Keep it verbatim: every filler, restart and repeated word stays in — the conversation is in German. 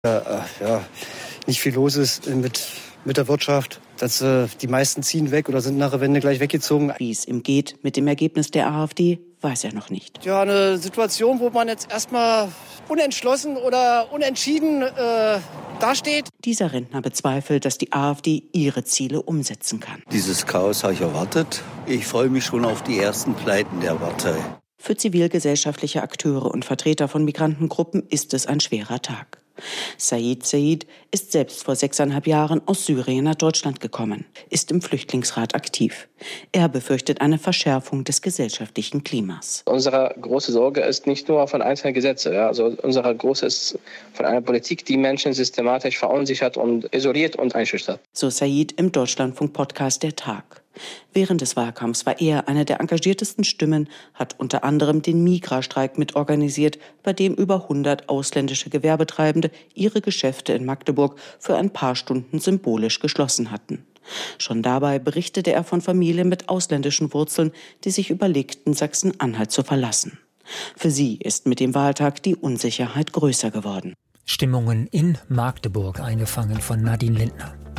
Ja, ja, nicht viel los ist mit, mit der Wirtschaft. Dass, äh, die meisten ziehen weg oder sind nach der Wende gleich weggezogen. Wie es ihm geht mit dem Ergebnis der AfD, weiß er noch nicht. Ja, eine Situation, wo man jetzt erstmal unentschlossen oder unentschieden äh, dasteht. Dieser Rentner bezweifelt, dass die AfD ihre Ziele umsetzen kann. Dieses Chaos habe ich erwartet. Ich freue mich schon auf die ersten Pleiten der Partei. Für zivilgesellschaftliche Akteure und Vertreter von Migrantengruppen ist es ein schwerer Tag. Said Said ist selbst vor sechseinhalb Jahren aus Syrien nach Deutschland gekommen, ist im Flüchtlingsrat aktiv. Er befürchtet eine Verschärfung des gesellschaftlichen Klimas. Unsere große Sorge ist nicht nur von einzelnen Gesetzen, ja, also unsere große ist von einer Politik, die Menschen systematisch verunsichert und isoliert und einschüchtert. So Said im Deutschlandfunk-Podcast Der Tag. Während des Wahlkampfs war er eine der engagiertesten Stimmen, hat unter anderem den Migra-Streik mitorganisiert, bei dem über hundert ausländische Gewerbetreibende ihre Geschäfte in Magdeburg für ein paar Stunden symbolisch geschlossen hatten. Schon dabei berichtete er von Familien mit ausländischen Wurzeln, die sich überlegten, Sachsen-Anhalt zu verlassen. Für sie ist mit dem Wahltag die Unsicherheit größer geworden. Stimmungen in Magdeburg eingefangen von Nadine Lindner.